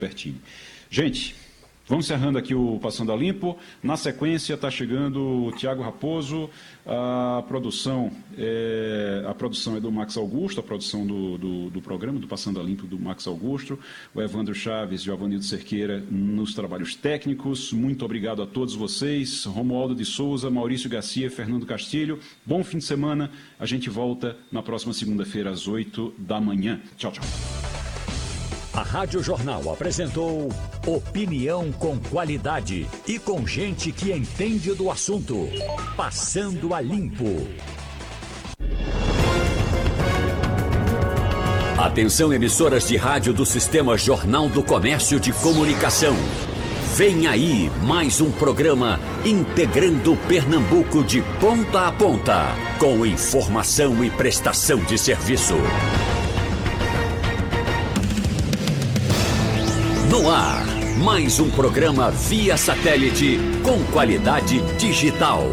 Bertini. Gente, vamos encerrando aqui o Passando a Limpo. Na sequência está chegando o Tiago Raposo. A produção é do Max Augusto, a produção do programa, do Passando a Limpo, do Max Augusto. O Evandro Chaves e o Avanildo Cerqueira nos trabalhos técnicos. Muito obrigado a todos vocês. Romualdo de Souza, Maurício Garcia, Fernando Castilho. Bom fim de semana. A gente volta na próxima segunda-feira às 8 da manhã. Tchau, tchau. A Rádio Jornal apresentou opinião com qualidade e com gente que entende do assunto. Passando a Limpo. Atenção, emissoras de rádio do Sistema Jornal do Comércio de Comunicação. Vem aí mais um programa integrando Pernambuco de ponta a ponta, com informação e prestação de serviço. No ar, mais um programa via satélite com qualidade digital.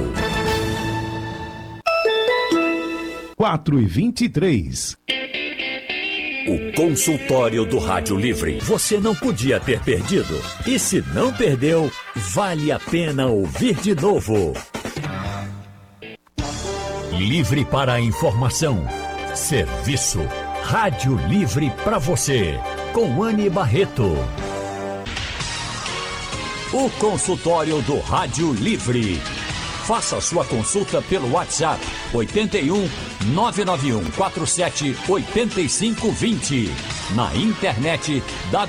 4h23. O consultório do Rádio Livre. Você não podia ter perdido. E se não perdeu, vale a pena ouvir de novo. Livre para a informação. Serviço. Rádio Livre para você. Com Anne Barreto. O consultório do Rádio Livre. Faça sua consulta pelo WhatsApp 81 991 47 8520. Na internet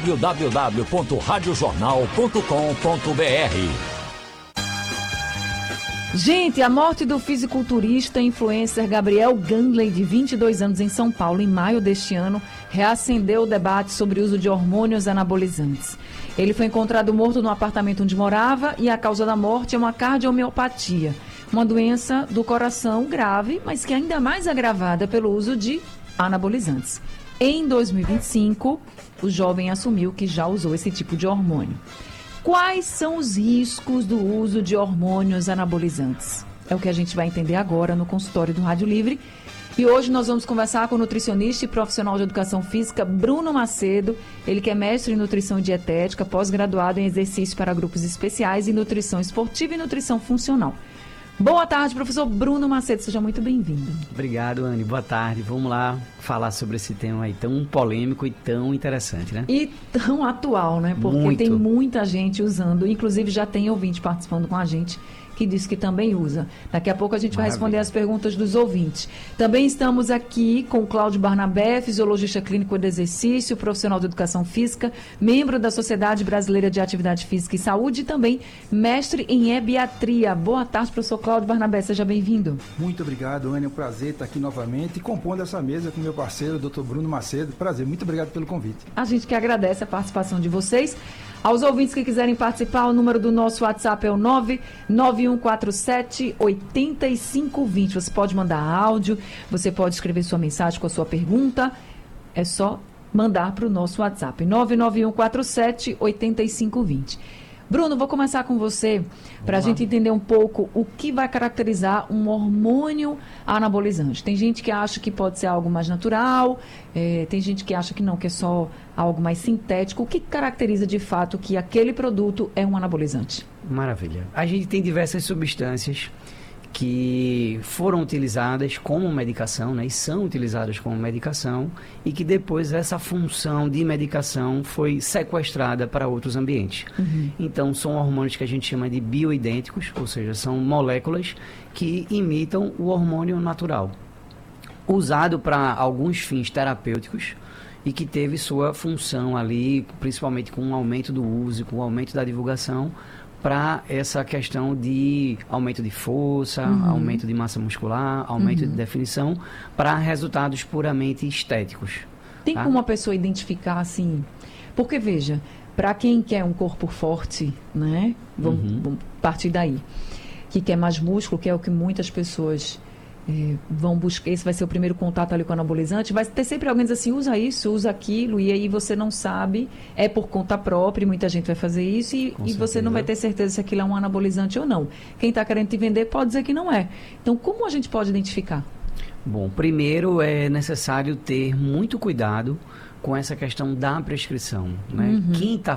www.radiojornal.com.br. Gente, a morte do fisiculturista e influencer Gabriel Gangley, de 22 anos, em São Paulo, em maio deste ano, reacendeu o debate sobre o uso de hormônios anabolizantes. Ele foi encontrado morto no apartamento onde morava e a causa da morte é uma cardiomiopatia, uma doença do coração grave, mas que é ainda mais agravada pelo uso de anabolizantes. Em 2025, o jovem assumiu que já usou esse tipo de hormônio. Quais são os riscos do uso de hormônios anabolizantes? É o que a gente vai entender agora no consultório do Rádio Livre. E hoje nós vamos conversar com o nutricionista e profissional de educação física Bruno Macedo. Ele que é mestre em nutrição e dietética, pós-graduado em exercício para grupos especiais e nutrição esportiva e nutrição funcional. Boa tarde, professor Bruno Macedo. Seja muito bem-vindo. Obrigado, Anne. Boa tarde. Vamos lá falar sobre esse tema aí tão polêmico e tão interessante, né? E tão atual, né? Porque tem muita gente usando, inclusive já tem ouvinte participando com a gente que diz que também usa. Daqui a pouco a gente vai responder as perguntas dos ouvintes. Também estamos aqui com o Cláudio Barnabé, fisiologista clínico de exercício, profissional de educação física, membro da Sociedade Brasileira de Atividade Física e Saúde e também mestre em ebiatria. Boa tarde, professor Cláudio Barnabé, seja bem-vindo. Muito obrigado, Anne, é um prazer estar aqui novamente e compondo essa mesa com meu parceiro, Dr. Bruno Macedo. Prazer, muito obrigado pelo convite. A gente que agradece a participação de vocês. Aos ouvintes que quiserem participar, o número do nosso WhatsApp é o 99147-8520. Você pode mandar áudio, você pode escrever sua mensagem com a sua pergunta. É só mandar para o nosso WhatsApp, 99147-8520. Bruno, vou começar com você para a gente entender um pouco o que vai caracterizar um hormônio anabolizante. Tem gente que acha que pode ser algo mais natural, tem gente que acha que não, que é só algo mais sintético. O que caracteriza de fato que aquele produto é um anabolizante? Maravilha. A gente tem diversas substâncias que foram utilizadas como medicação, né, e são utilizadas como medicação, e que depois essa função de medicação foi sequestrada para outros ambientes. Então, são hormônios que a gente chama de bioidênticos, ou seja, são moléculas que imitam o hormônio natural, usado para alguns fins terapêuticos, e que teve sua função ali, principalmente com o aumento do uso, com o aumento da divulgação, para essa questão de aumento de força, aumento de massa muscular, aumento de definição, para resultados puramente estéticos. Tem como uma pessoa identificar assim? Porque, veja, para quem quer um corpo forte, né? Vamos partir daí. Que quer mais músculo, que é o que muitas pessoas vão buscar, esse vai ser o primeiro contato ali com o anabolizante, vai ter sempre alguém diz assim, usa isso, usa aquilo, e aí você não sabe, é por conta própria, e muita gente vai fazer isso, e você não vai ter certeza se aquilo é um anabolizante ou não. Quem está querendo te vender pode dizer que não é. Então, como a gente pode identificar? Bom, primeiro é necessário ter muito cuidado com essa questão da prescrição, né? Quem está